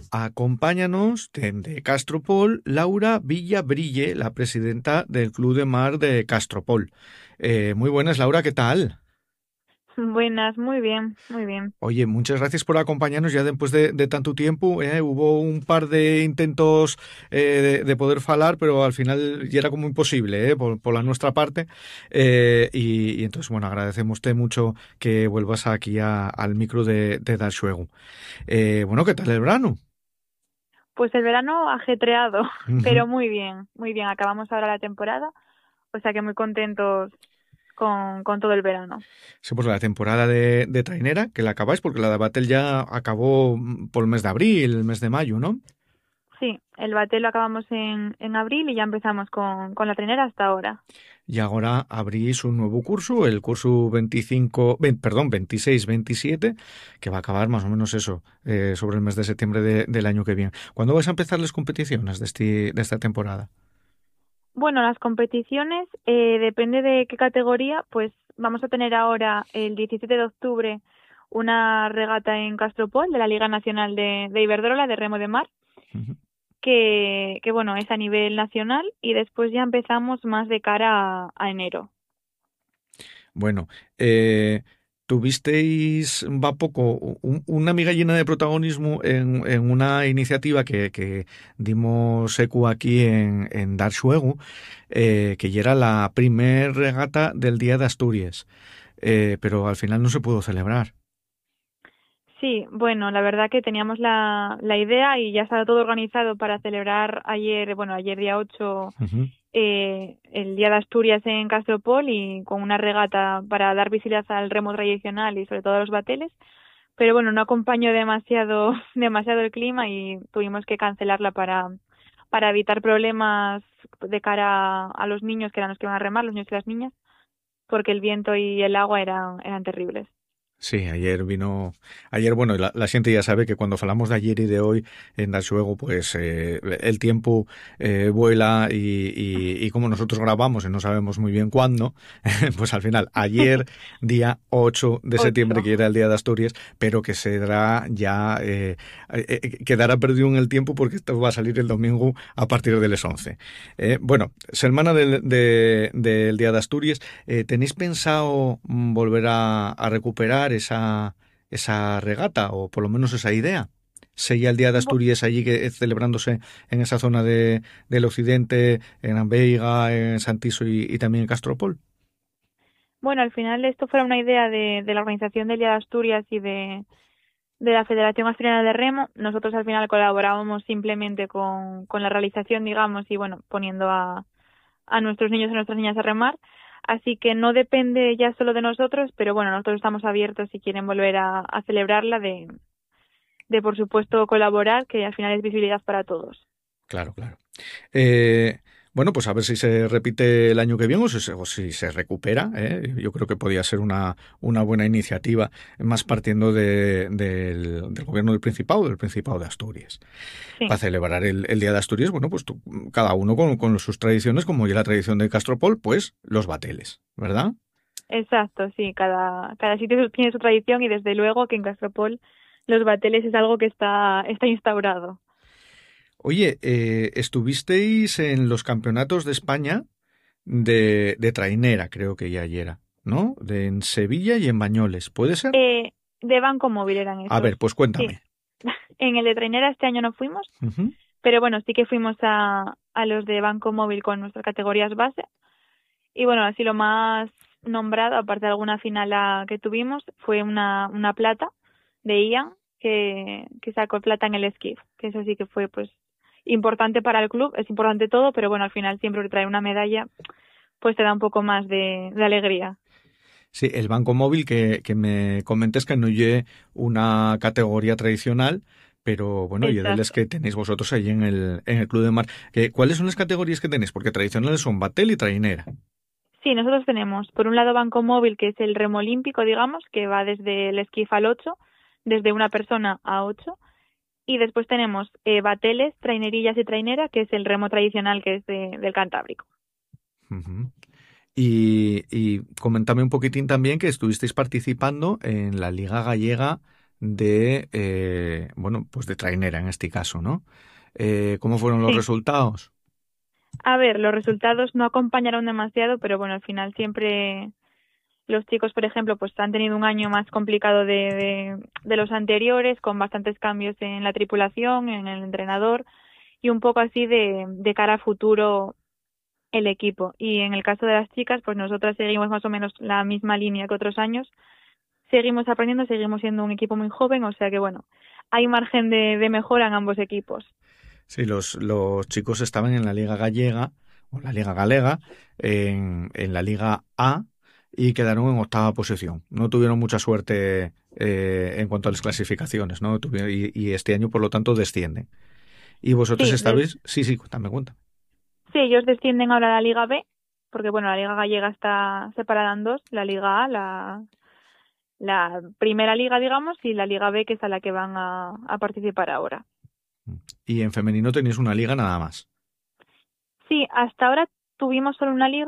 Acompáñanos de Castropol, Laura Villabrille, la presidenta del Club de Mar de Castropol. Muy buenas, Laura, ¿qué tal? Buenas, muy bien, muy bien. Oye, muchas gracias por acompañarnos ya después de tanto tiempo. Hubo un par de intentos de poder falar, pero al final ya era como imposible por la nuestra parte. Y entonces, bueno, agradecemos mucho que vuelvas aquí al micro de Dar Xuegu. Bueno, ¿qué tal el verano? Pues el verano ajetreado, Ujú. pero muy bien, muy bien. Acabamos ahora la temporada, o sea que muy contentos con todo el verano. Sí, pues la temporada de trainera, que la acabáis, porque la de Batel ya acabó por el mes de abril, el mes de mayo, ¿no? Sí, el baté lo acabamos en abril y ya empezamos con la trinera hasta ahora. Y ahora abrís un nuevo curso, el curso 26-27, que va a acabar más o menos eso, sobre el mes de septiembre del año que viene. ¿Cuándo vais a empezar las competiciones de esta temporada? Bueno, las competiciones, depende de qué categoría, pues vamos a tener ahora el 17 de octubre una regata en Castropol de la Liga Nacional de Iberdrola de Remo de Mar. Ujú. Que bueno, es a nivel nacional y después ya empezamos más de cara a enero. Bueno, tuvisteis, va poco, una miga llena de protagonismo en una iniciativa que dimos eco aquí en Dar Xuegu, que ya era la primer regata del Día de Asturias, pero al final no se pudo celebrar. Sí, bueno, la verdad que teníamos la idea y ya estaba todo organizado para celebrar ayer, bueno, ayer día 8 Ujú. el Día de Asturias en Castropol y con una regata para dar visibilidad al remo tradicional y sobre todo a los bateles. Pero bueno, no acompañó demasiado, demasiado el clima y tuvimos que cancelarla para evitar problemas de cara a los niños que eran los que iban a remar, los niños y las niñas, porque el viento y el agua eran terribles. Sí, ayer, bueno, la gente ya sabe que cuando hablamos de ayer y de hoy en Daxuego, pues el tiempo vuela y como nosotros grabamos y no sabemos muy bien cuándo, pues al final, ayer, día 8 de septiembre, Ocho. que era el día de Asturias, pero que se dará ya, quedará perdido en el tiempo porque esto va a salir el domingo a partir del 11. Bueno, semana del día de Asturias. ¿Tenéis pensado volver a recuperar esa regata o por lo menos esa idea? Sería el Día de Bu- Asturias allí que celebrándose en esa zona del occidente, en Ambeiga, en Santiso y también en Castropol. Bueno, al final esto fue una idea de la organización del Día de Asturias y de la Federación Asturiana de Remo. Nosotros al final colaborábamos simplemente con la realización, digamos, y bueno, poniendo a nuestros niños y nuestras niñas a remar. Así que no depende ya solo de nosotros, pero bueno, nosotros estamos abiertos si quieren volver a celebrarla, de por supuesto colaborar, que al final es visibilidad para todos. Claro, claro. Eh, bueno, pues a ver si se repite el año que viene o si se recupera. Yo creo que podría ser una buena iniciativa, más partiendo del gobierno del Principado de Asturias. Sí, Para celebrar el Día de Asturias, bueno, pues cada uno con sus tradiciones, como ya la tradición de Castropol, pues los bateles, ¿verdad? exacto, sí, cada sitio tiene su tradición y desde luego que en Castropol los bateles es algo que está instaurado. Oye, estuvisteis en los campeonatos de España de trainera, creo que ya ayer era, ¿no? En Sevilla y en Bañoles, ¿puede ser? De Banco Móvil eran A esos. ver, pues Sí, cuéntame. en el de trainera este año no fuimos, Ujú. pero bueno, sí que fuimos a los de Banco Móvil con nuestras categorías base. Y bueno, así lo más nombrado, aparte de alguna final que tuvimos, fue una plata de Ian, que sacó plata en el esquí, que eso sí que fue pues importante para el club, es importante todo, pero bueno, al final siempre que trae una medalla, pues te da un poco más de alegría. Sí, el banco móvil que me comentes que no lle una categoría tradicional, pero bueno, y de las Exacto. que tenéis vosotros ahí en el Club de Mar. ¿Cuáles son las categorías que tenéis? Porque tradicionales son batel y trainera. Sí, nosotros tenemos, por un lado, Banco Móvil, que es el remo olímpico, digamos, que va desde el esquif al 8, desde una persona a 8. Y después tenemos bateles, trainerillas y trainera, que es el remo tradicional, que es del Cantábrico. Ujú. Y comentame un poquitín también que estuvisteis participando en la Liga Gallega de, bueno, pues de trainera en este caso, ¿no? ¿Cómo fueron los Sí. resultados? A ver, los resultados no acompañaron demasiado, pero bueno, al final siempre los chicos, por ejemplo, pues han tenido un año más complicado de los anteriores, con bastantes cambios en la tripulación, en el entrenador y un poco así de cara a futuro el equipo. Y en el caso de las chicas, pues nosotras seguimos más o menos la misma línea que otros años. Seguimos aprendiendo, seguimos siendo un equipo muy joven, o sea que bueno, hay margen de mejora en ambos equipos. Sí, los chicos estaban en la Liga Gallega, o la Liga Galega, en la Liga A, y quedaron en octava posición. No tuvieron mucha suerte en cuanto a las clasificaciones, ¿no? Y este año, por lo tanto, descienden. ¿Y vosotros Sí, estabais? Sí, sí, cuéntame, cuéntame. sí, ellos descienden ahora a la Liga B, porque bueno, la Liga Gallega está separada en dos, la Liga A, la primera liga, digamos, y la Liga B, que es a la que van a participar ahora. Y en femenino tenéis una liga nada más. Sí, hasta ahora tuvimos solo una liga